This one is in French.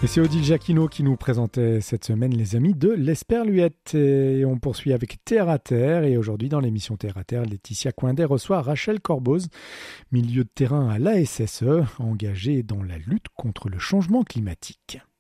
Et c'est Odile Jacquinot qui nous présentait cette semaine les amis de l'Esperluette. Et on poursuit avec Terre à Terre. Et aujourd'hui, dans l'émission Terre à Terre, Laetitia Coindet reçoit Rachel Corboz, milieu de terrain à l'ASSE, engagée dans la lutte contre le changement climatique.